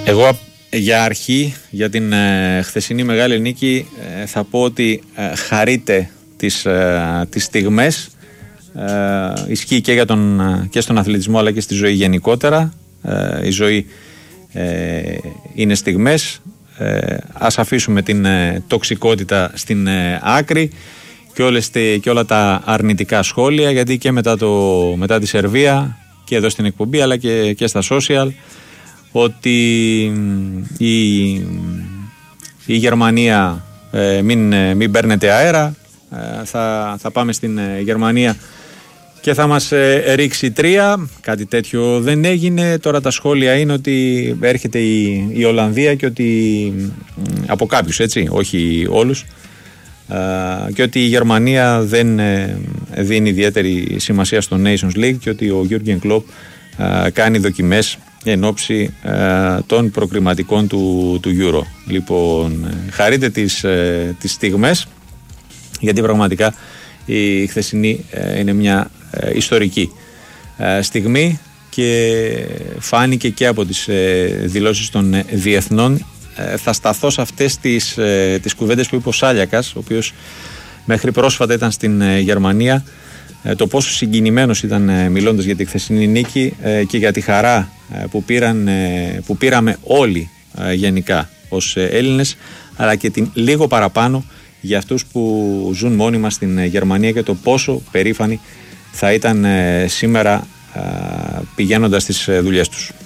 Εγώ για αρχή, για την χθεσινή μεγάλη νίκη, θα πω ότι χαρείτε τις στιγμές. Ισχύει και στον αθλητισμό αλλά και στη ζωή γενικότερα. Η ζωή είναι στιγμές. Ας αφήσουμε την τοξικότητα στην άκρη και όλα τα αρνητικά σχόλια, γιατί και μετά τη Σερβία και εδώ στην εκπομπή αλλά και στα social, ότι η Γερμανία μην παίρνετε αέρα, θα πάμε στην Γερμανία και θα μας ρίξει 3. Κάτι τέτοιο δεν έγινε. Τώρα τα σχόλια είναι ότι έρχεται η Ολλανδία και ότι από κάποιους, έτσι, όχι όλους, και ότι η Γερμανία δεν δίνει ιδιαίτερη σημασία στο Nations League και ότι ο Jürgen Klopp κάνει δοκιμές εν ώψη των προκριματικών του Euro. Λοιπόν, χαρείτε τις στιγμές, γιατί πραγματικά η χθεσινή είναι μια ιστορική στιγμή και φάνηκε και από τις δηλώσεις των διεθνών. Θα σταθώ σε αυτές τις κουβέντες που είπε ο Σάλιακας, ο οποίος μέχρι πρόσφατα ήταν στην Γερμανία, το πόσο συγκινημένος ήταν μιλώντας για τη χθεσινή νίκη και για τη χαρά που πήραμε όλοι γενικά ως Έλληνες, αλλά και την λίγο παραπάνω για αυτούς που ζουν μόνιμα στην Γερμανία και το πόσο περήφανοι θα ήταν σήμερα πηγαίνοντας στις δουλειές τους.